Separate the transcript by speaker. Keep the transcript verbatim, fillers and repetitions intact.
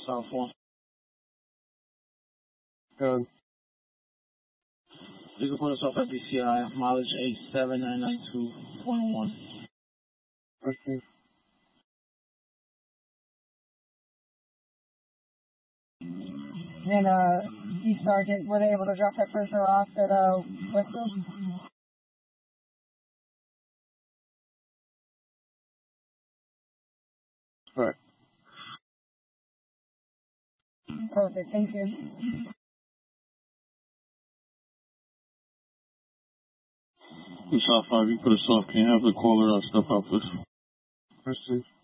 Speaker 1: South one.
Speaker 2: Good.
Speaker 1: You can put us off at B C I, mileage eight seven nine nine two one one.
Speaker 2: Received.
Speaker 3: And, uh, Chief Sergeant, were they able to drop that prisoner off at, uh, Westfield?
Speaker 2: Correct.
Speaker 3: Perfect, thank you.
Speaker 4: South five, you put us off. Can you have the caller uh, step out, please?
Speaker 2: Received.